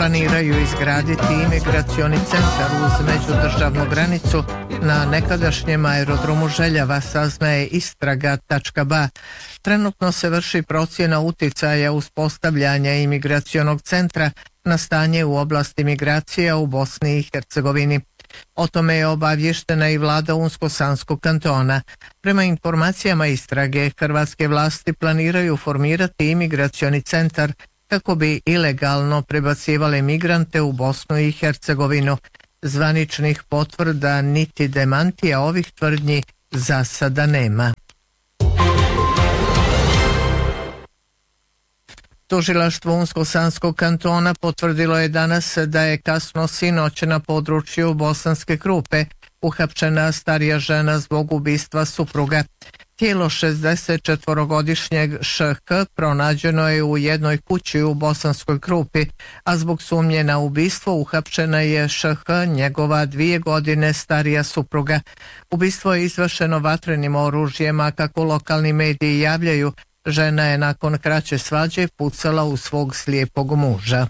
planiraju izgraditi imigracioni centar uz međudržavnu granicu na nekadašnjem aerodromu Željava, saznaje istraga.ba. Trenutno se vrši procjena uticaja uspostavljanja imigracionog centra na stanje u oblasti migracija u Bosni i Hercegovini. O tome je obavještena i vlada Unsko-Sanskog kantona. Prema informacijama istrage, hrvatske vlasti planiraju formirati imigracioni centar kako bi ilegalno prebacivale migrante u Bosnu i Hercegovinu. Zvaničnih potvrda niti demantija ovih tvrdnji za sada nema. Tužilaštvo Unsko-Sanskog kantona potvrdilo je danas da je kasno sinoć na području Bosanske Krupe uhapšena starija žena zbog ubistva supruga. Tijelo 64-godišnjeg ŠH pronađeno je u jednoj kući u Bosanskoj Krupi, a zbog sumnje na ubistvo uhapšena je ŠH, njegova 2 godine starija supruga. Ubistvo je izvršeno vatrenim oružjem, a kako lokalni mediji javljaju, žena je nakon kraće svađe pucala u svog slijepog muža.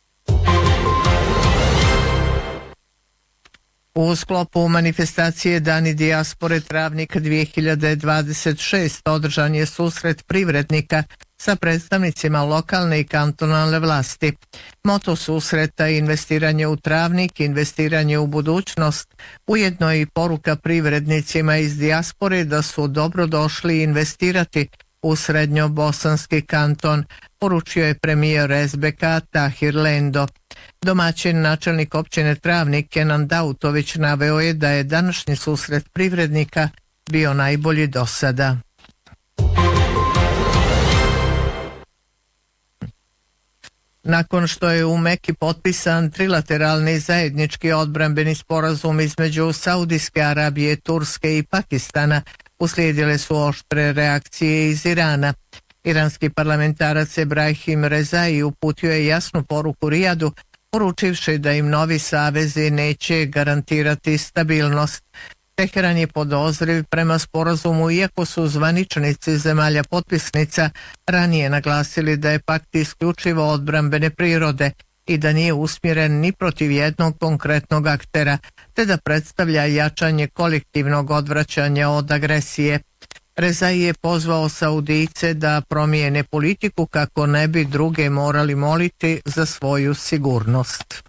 U sklopu manifestacije Dani dijaspore Travnik 2026 održan je susret privrednika sa predstavnicima lokalne i kantonalne vlasti. Moto susreta je investiranje u Travnik, investiranje u budućnost, ujedno i poruka privrednicima iz dijaspore da su dobro došli investirati u srednjobosanski kanton, poručio je premijer SBK Tahir Lendo. Domaćin, načelnik općine Travnik Kenan Dautović, naveo je da je današnji susret privrednika bio najbolji do sada. Nakon što je u Meki potpisan trilateralni zajednički odbrambeni sporazum između Saudijske Arabije, Turske i Pakistana, uslijedile su oštre reakcije iz Irana. Iranski parlamentarac Ebrahim Rezai uputio je jasnu poruku Rijadu, poručivši da im novi savezi neće garantirati stabilnost. Teheran je podozriv prema sporazumu, iako su zvaničnici zemalja potpisnica ranije naglasili da je pakt isključivo odbrambene prirode i da nije usmjeren ni protiv jednog konkretnog aktera, te da predstavlja jačanje kolektivnog odvraćanja od agresije. Rezai je pozvao Saudijce da promijene politiku kako ne bi druge morali moliti za svoju sigurnost.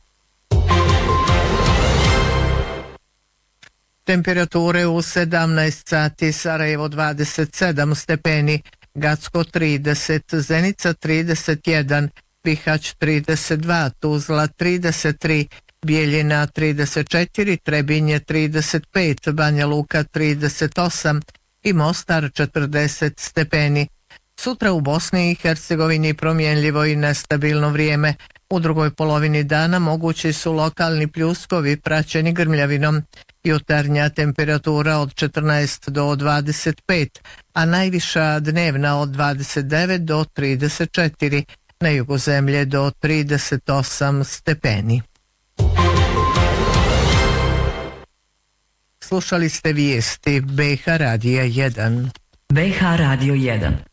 Temperature u 17 sati, Sarajevo 27 stepeni, Gacko 30, Zenica 31, Bihać 32, Tuzla 33, Bijeljina 34, Trebinje 35, Banja Luka 38 i Mostar 40 stepeni. Sutra u Bosni i Hercegovini promjenljivo i nestabilno vrijeme. U drugoj polovini dana mogući su lokalni pljuskovi praćeni grmljavinom. Jutarnja temperatura od 14 do 25, a najviša dnevna od 29 do 34, na jugu zemlje do 38 stepeni. Slušali ste vijesti BH Radija 1. BH Radio 1.